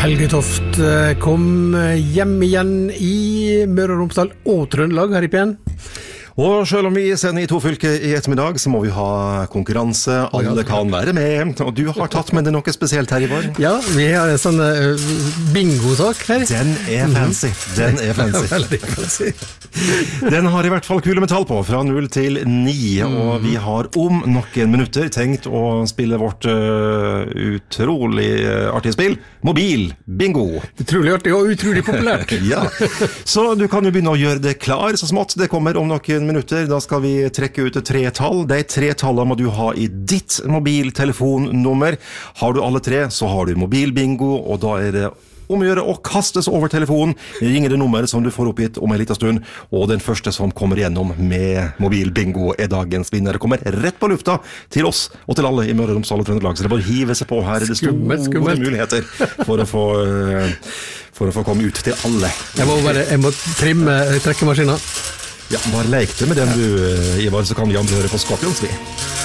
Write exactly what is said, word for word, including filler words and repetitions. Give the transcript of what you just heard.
Helge Toft kom hjem igjen i Møre og Romsdal og Trøndelag her i P N. Og selv om vi sender i to fylker i ettermiddag, så må vi ha konkurranse. Alle kan være med. Og du har tatt med det noe spesielt her i vår. Ja, vi har en sånn uh, bingo-sak her. Den er fancy. Den er fancy. Veldig fancy. Den har i hvert fall kule metall på, fra null til ni. Mm. Og vi har om noen minutter tenkt å spille vårt uh, utrolig uh, artige spill. Mobil bingo. Utrolig artig og utrolig populært. Ja, så du kan jo begynne å gjøre det klar så smått. Det kommer om noen minutter. Da skal vi trekke ut tre tall. De tre tallene må du ha i ditt mobiltelefonnummer. Har du alle tre, så har du mobilbingo, og da er det om å gjøre å kastes over telefonen. Ringer det nummer som du får oppgitt om en liten stund, og den første som kommer gjennom med mobilbingo er dagens vinner. Det kommer rett på lufta til oss og til alle i Møre og Romsdal og Trøndelag, så det bare hiver seg på her. Er det store skummelt. Muligheter for å få for å få komme ut til alle. Jeg må bare jeg må trimme trekkemaskinen. Ja, bare leik det med den du, Ivar, så kan vi andre høre på Scorpions, vi.